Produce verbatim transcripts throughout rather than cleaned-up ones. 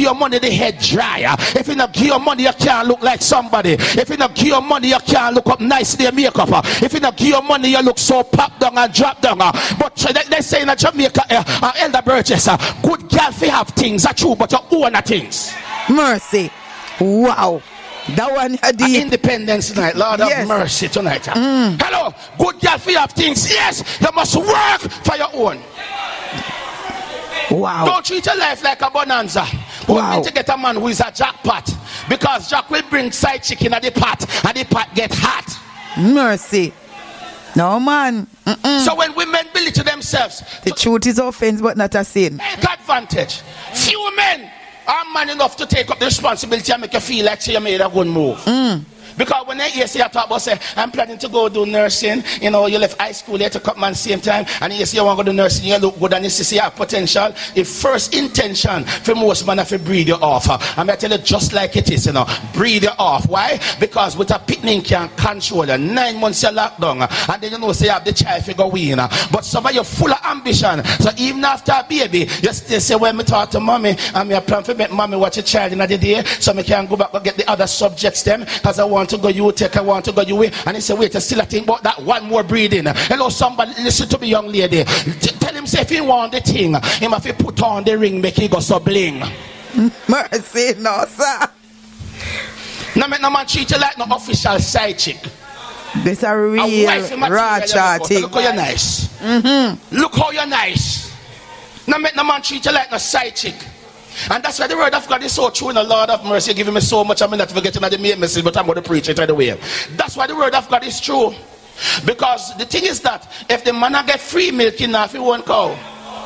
your money, the head dry. If you not give your money, you can't look like somebody. If you not give your money, you can't look up nice in your makeup. If you not give your money, you look so pop down and drop down. But they, they say in Jamaica, uh, Elder Burgess, uh, good girl if you have things, that's true, but you own things. Mercy. Wow. That one uh, the Independence tonight, Lord yes. of mercy tonight. Mm. Hello, good girl if you have things. Yes, you must work for your own. Wow. Don't treat your life like a bonanza. We wow. need to get a man who is a jackpot, because Jack will bring side chicken at the pot and the pot get hot. Mercy. No man. Mm-mm. So when women belittle themselves, the so truth is offense but not a sin. Take advantage. Few men are man enough to take up the responsibility and make you feel like you made a good move. Mm. Because when they hear say you talk about say I'm planning to go do nursing, you know, you left high school here to come man same time, and you say you want to go do nursing, you look good and you see you have potential. The first intention for most men is to breed you off. I'm gonna tell you just like it is, you know, breed you off. Why? Because with a picnic can control you. Nine months you locked down, and then you know say you have the child figure win. But some of you full of ambition. So even after a baby, you still say when me talk to mommy, and me plan to make mommy watch a child in the day, so me can go back and get the other subjects them, because I want to go you take, I want to go you way. And he said, wait, I still I think about that one more breeding. Hello, somebody, listen to me, young lady. T- tell him, say, if he want the thing, he must put on the ring, make he go so bling. Mercy, no, sir. No, make no man treat you like no official side chick. This a real raw thing. Look how you're nice. Mm-hmm. Look how you're nice. No, make no man treat you like no side chick. And that's why the word of God is so true in the Lord of mercy. You're giving me so much. I'm not forgetting the main message, but I'm going to preach it right away. That's why the word of God is true. Because the thing is that if the man get free milk enough, he won't cow.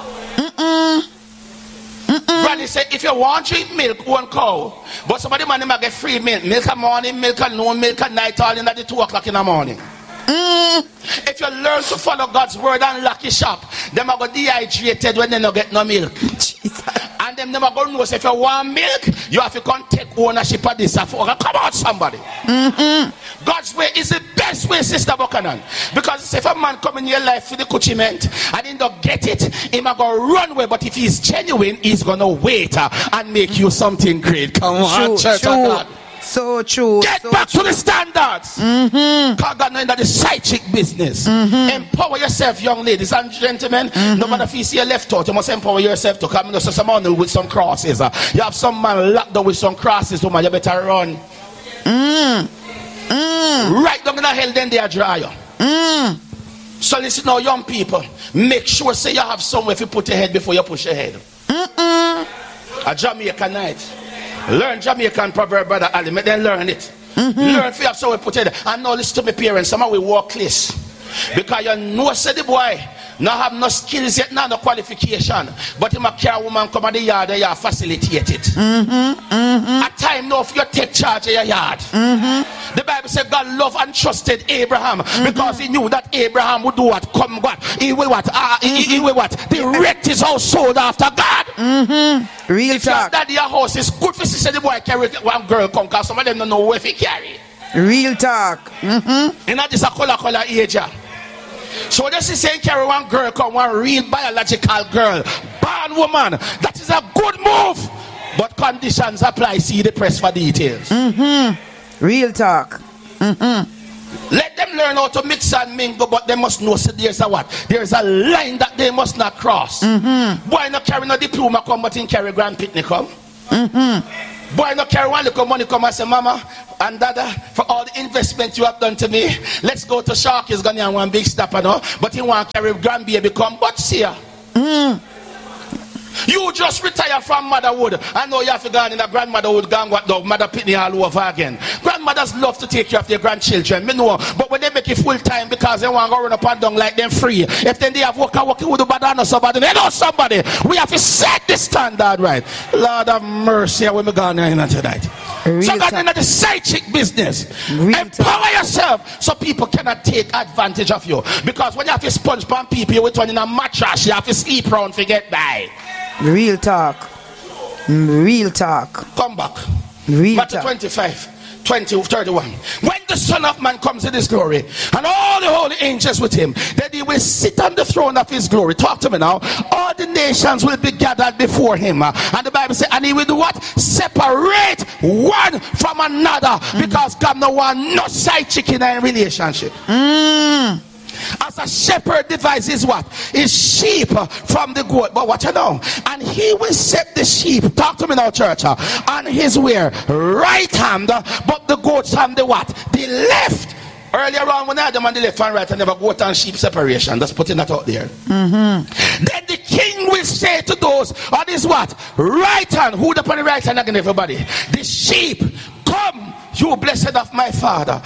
Mm-mm. Mm-mm. Granny said, if you want to drink milk, one cow. But somebody man might get free milk. Milk at morning, milk at noon, milk at night, all in at the two o'clock in the morning. Mm. If you learn to follow God's word and lock your shop, them are going dehydrated when they don't get no milk. Jesus. And them never going to know, so if you want milk, you have to come take ownership of this. Come on, somebody. Mm-hmm. God's way is the best way, Sister Buchanan. Because if a man come in your life for the cuchiment and he don't get it, he might go run away. But if he's genuine, he's going to wait uh, and make you something great. Come on, true, church true. of God. So true. Get so back true. to the standards. Mm-hmm. God knows that the side chick business. Mm-hmm. Empower yourself, young ladies and gentlemen. Mm-hmm. No matter if you see your left out, you must empower yourself to come in. So someone with some crosses. Uh, you have some man locked down with some crosses, woman. You better run. Mm. Mm. Right down in the hell, then they are dry. Mm. So listen now, young people. Make sure say you have somewhere if you put your head before you push your head. Mm-mm. A Jamaican night. Learn Jamaican proverb, Brother Ali. Make them learn it. Mm-hmm. Learn if you have so we put it. And now listen to my parents. Some of we walk list. Because you know, say the boy, not have no skills yet, not no qualification. But him a care woman come at the yard, they are facilitated. Mm-hmm. Mm-hmm. At time now, if you take charge of your yard. Mm-hmm. The Bible said God loved and trusted Abraham mm-hmm. because he knew that Abraham would do what? Come what? He will what? Uh, mm-hmm. he, he will what? Direct his household after God. Mm-hmm. Real if talk. If your house is good for sister, the boy carry one girl come, because some of them don't know where he carry. Real talk. Mm-hmm. And that is a color color age. So this is saying carry one girl come, one real biological girl, born woman. That is a good move. But conditions apply. See the press for details. Mm-hmm. Real talk. Mm-hmm. Let them learn how to mix and mingle, but they must know so there's a what? There's a line that they must not cross. Mm-hmm. Boy not carry no diploma come, but in carry grand picnic come. Mm-hmm. Boy not carry one little money come and say, Mama and Dada, for all the investment you have done to me, let's go to Shark. He's gonna have one big step, you know, but he want to carry grandbaby come, but see ya. Mm. You just retire from motherhood. I know you have to go in a grandmotherhood gang what dog mother pitney all over again. Grandmothers love to take care of their grandchildren, me know. But when they make it full time because they want to go run up and down like them free. If then they have work and work with the bad or somebody, they know somebody. We have to set the standard right. Lord of mercy, when we going in tonight. Real so God in the side chick business. Real Empower time. Yourself so people cannot take advantage of you. Because when you have to sponge pan people, you with one in a mattress, you have to sleep around to get by. Real talk. Real talk. Come back. Real Matthew talk. twenty-five. twenty, thirty-one. When the Son of Man comes in his glory, and all the holy angels with him, then he will sit on the throne of his glory. Talk to me now. All the nations will be gathered before him. And the Bible says, and he will do what? Separate one from another. Mm. Because God no want no side chicken in relationship. Mm. As a shepherd divides what? His sheep from the goat. But watch it now. And he will set the sheep, talk to me now, church, on his where? Right hand, but the goats on the what? The left. Earlier on, when I had them on the left and right, I never goat and sheep separation. Just putting that out there. Mm-hmm. Then the king will say to those on his what? Right hand. Who the on the right hand again, everybody? The sheep, come, you blessed of my father,